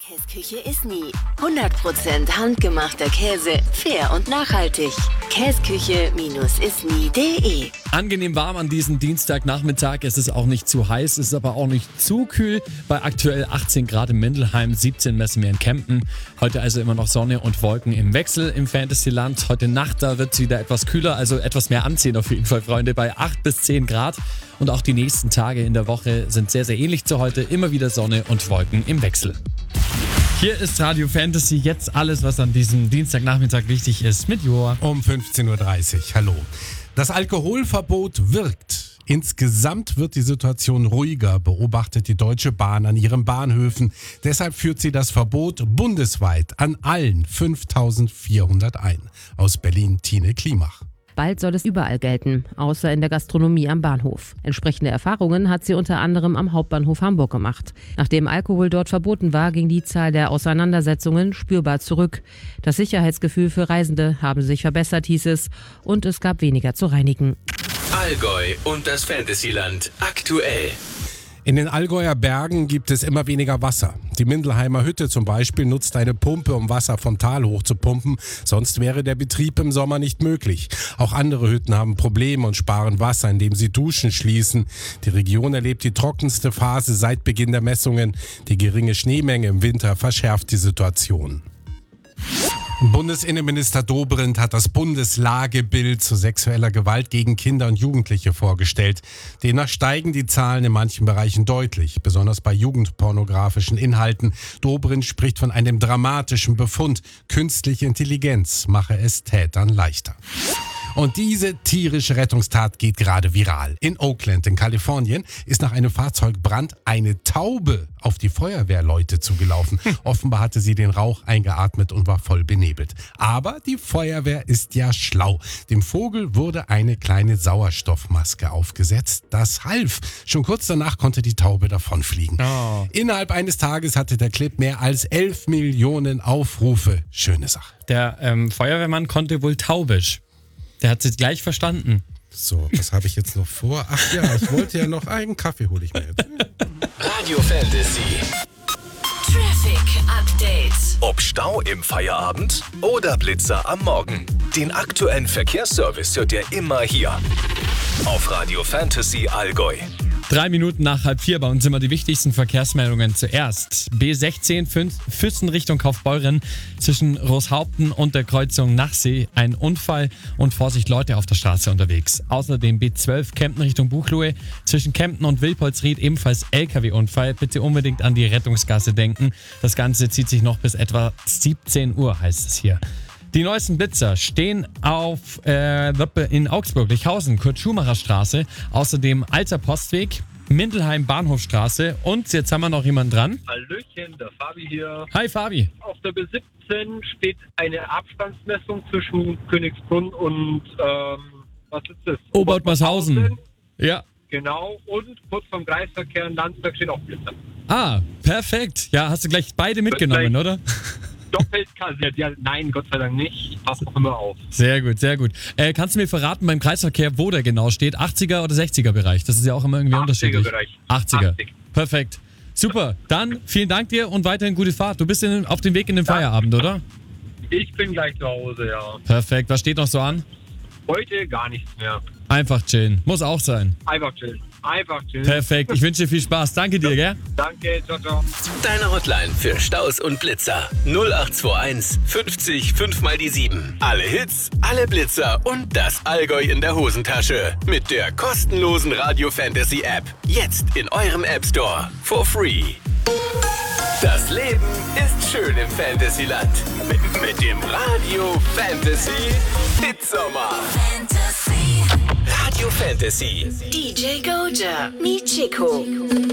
Käsküche ist nie. 100% handgemachter Käse, fair und nachhaltig. Käsküche-isnie.de. Angenehm warm an diesem Dienstagnachmittag. Es ist auch nicht zu heiß, es ist aber auch nicht zu kühl. Bei aktuell 18 Grad in Mindelheim, 17 messen wir in Kempten. Heute also immer noch Sonne und Wolken im Wechsel im Fantasyland. Heute Nacht, da wird es wieder etwas kühler, also etwas mehr anziehen auf jeden Fall, Freunde, bei 8 bis 10 Grad. Und auch die nächsten Tage in der Woche sind sehr, sehr ähnlich zu heute. Immer wieder Sonne und Wolken im Wechsel. Hier ist Radio Fantasy, jetzt alles, was an diesem Dienstagnachmittag wichtig ist, mit Joa. Um 15.30 Uhr. Hallo. Das Alkoholverbot wirkt. Insgesamt wird die Situation ruhiger, beobachtet die Deutsche Bahn an ihren Bahnhöfen. Deshalb führt sie das Verbot bundesweit an allen 5.400 ein. Aus Berlin Tine Klimach. Bald soll es überall gelten, außer in der Gastronomie am Bahnhof. Entsprechende Erfahrungen hat sie unter anderem am Hauptbahnhof Hamburg gemacht. Nachdem Alkohol dort verboten war, ging die Zahl der Auseinandersetzungen spürbar zurück. Das Sicherheitsgefühl für Reisende habe sich verbessert, hieß es, und es gab weniger zu reinigen. Allgäu und das Fantasyland aktuell. In den Allgäuer Bergen gibt es immer weniger Wasser. Die Mindelheimer Hütte zum Beispiel nutzt eine Pumpe, um Wasser vom Tal hochzupumpen. Sonst wäre der Betrieb im Sommer nicht möglich. Auch andere Hütten haben Probleme und sparen Wasser, indem sie Duschen schließen. Die Region erlebt die trockenste Phase seit Beginn der Messungen. Die geringe Schneemenge im Winter verschärft die Situation. Bundesinnenminister Dobrindt hat das Bundeslagebild zu sexueller Gewalt gegen Kinder und Jugendliche vorgestellt. Demnach steigen die Zahlen in manchen Bereichen deutlich, besonders bei jugendpornografischen Inhalten. Dobrindt spricht von einem dramatischen Befund. Künstliche Intelligenz mache es Tätern leichter. Und diese tierische Rettungstat geht gerade viral. In Oakland in Kalifornien ist nach einem Fahrzeugbrand eine Taube auf die Feuerwehrleute zugelaufen. Offenbar hatte sie den Rauch eingeatmet und war voll benebelt. Aber die Feuerwehr ist ja schlau. Dem Vogel wurde eine kleine Sauerstoffmaske aufgesetzt. Das half. Schon kurz danach konnte die Taube davonfliegen. Oh. Innerhalb eines Tages hatte der Clip mehr als 11 Millionen Aufrufe. Schöne Sache. Der Feuerwehrmann konnte wohl Taubisch. Der hat es gleich verstanden. So, was habe ich jetzt noch vor? Ach ja, ich wollte ja noch einen Kaffee, hole ich mir jetzt. Radio Fantasy. Traffic Update. Ob Stau im Feierabend oder Blitzer am Morgen. Den aktuellen Verkehrsservice hört ihr immer hier. Auf Radio Fantasy Allgäu. 3 Minuten nach 3:30 bei uns sind immer die wichtigsten Verkehrsmeldungen zuerst. B16 Füssen Richtung Kaufbeuren zwischen Roßhaupten und der Kreuzung Nachsee. Ein Unfall und Vorsicht, Leute auf der Straße unterwegs. Außerdem B12 Kempten Richtung Buchloe zwischen Kempten und Wilpolsried ebenfalls LKW-Unfall. Bitte unbedingt an die Rettungsgasse denken. Das Ganze zieht sich noch bis etwa 17 Uhr, heißt es hier. Die neuesten Blitzer stehen in Augsburg, Lichhausen, Kurt-Schumacher-Straße, außerdem Alter Postweg, Mindelheim Bahnhofstraße und jetzt haben wir noch jemanden dran. Hallöchen, der Fabi hier. Hi Fabi. Auf der B17 steht eine Abstandsmessung zwischen Königsbrunn und, was ist das? Obertmarshausen. Ja. Genau, und kurz vom Kreisverkehr in Landsberg steht auch Blitzer. Ah, perfekt. Ja, hast du gleich beide mitgenommen, oder? Doppelt kassiert. Ja, nein, Gott sei Dank nicht. Passt auch immer auf. Sehr gut, sehr gut. Kannst du mir verraten beim Kreisverkehr, wo der genau steht? 80er oder 60er Bereich? Das ist ja auch immer irgendwie unterschiedlich. Bereich. 80er. 80. Perfekt. Super. Dann vielen Dank dir und weiterhin gute Fahrt. Du bist auf dem Weg in den Feierabend, oder? Ich bin gleich zu Hause, ja. Perfekt. Was steht noch so an? Heute gar nichts mehr. Einfach chillen. Muss auch sein. Einfach chillen. Einfach chillen. Perfekt. Ich wünsche dir viel Spaß. Danke dir, gell? Danke, ciao, ciao. Deine Hotline für Staus und Blitzer. 0821 50 5 mal die 7. Alle Hits, alle Blitzer und das Allgäu in der Hosentasche. Mit der kostenlosen Radio Fantasy App. Jetzt in eurem App Store. For free. Das Leben ist schön im Fantasyland. Mit dem Radio Fantasy Hitsommer. Radio Fantasy. DJ Goja, Michiko.